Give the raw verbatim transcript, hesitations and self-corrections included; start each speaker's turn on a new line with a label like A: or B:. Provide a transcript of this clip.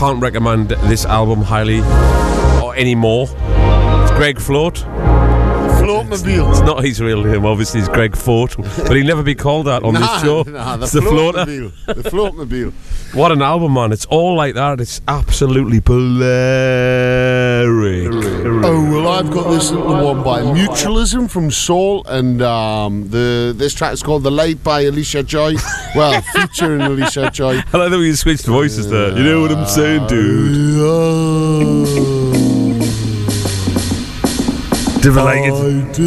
A: can't recommend this album highly or anymore. It's Greg Float.
B: Floatmobile.
A: It's not his real name, obviously. It's Greg Fort, but he'll never be called that on
B: nah,
A: this show.
B: Nah, the
A: it's the floater.
B: The Floatmobile.
A: What an album, man! It's all like that. It's absolutely balearic.
B: Oh well, I've got this little one by Mutualism from Soul, and um, the this track is called "The Light" by Alicia Joy. Well, featuring Alicia Joy.
A: I like that we switched voices there. You know what I'm saying, dude?
B: Uh,
A: Do you like it?